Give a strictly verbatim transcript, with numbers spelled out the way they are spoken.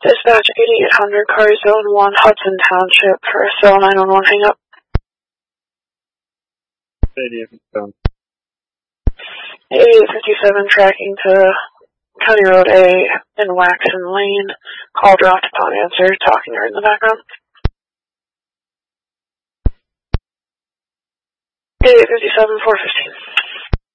Dispatch eighty-eight hundred, car zone one, Hudson Township, for a cell nine one one hang up. eighty-eight fifty-seven. eighty-eight fifty-seven, tracking to County Road A in Waxon Lane. Call dropped upon answer, talking her in the background. eighty-eight fifty-seven, four fifteen.